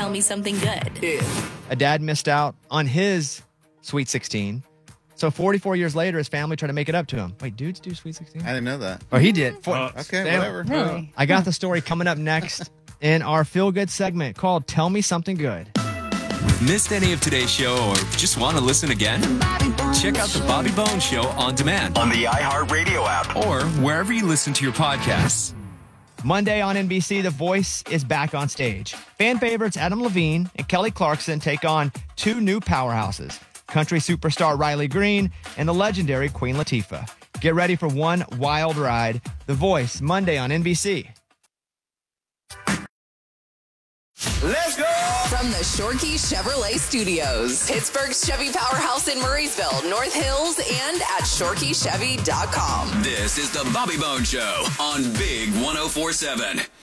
tell me something good. A dad missed out on his Sweet 16. So 44 years later, his family tried to make it up to him. Wait, dudes do Sweet 16? I didn't know that. Oh, he did. Okay, whatever. Really? I got the story coming up next in our Feel Good segment called Tell Me Something Good. Missed any of today's show or just want to listen again? Check out the Bobby Bones Show on demand on the iHeartRadio app or wherever you listen to your podcasts. Monday on NBC, The Voice is back on stage. Fan favorites Adam Levine and Kelly Clarkson take on two new powerhouses, country superstar Riley Green and the legendary Queen Latifah. Get ready for one wild ride. The Voice, Monday on NBC. Let's go! From the Shorkey Chevrolet Studios, Pittsburgh's Chevy Powerhouse in Murraysville, North Hills, and at ShorkeyChevy.com. This is the Bobby Bones Show on Big 104.7.